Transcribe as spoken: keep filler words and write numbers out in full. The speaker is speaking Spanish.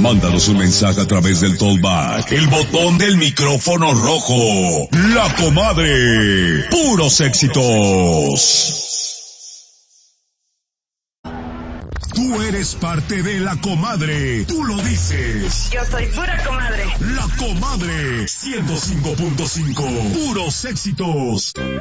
Mándanos un mensaje a través del Talkback, el botón del micrófono rojo. La Comadre. Puros éxitos. Tú eres parte de La Comadre. Tú lo dices. Yo soy pura comadre. La Comadre. ciento cinco punto cinco. Puros éxitos.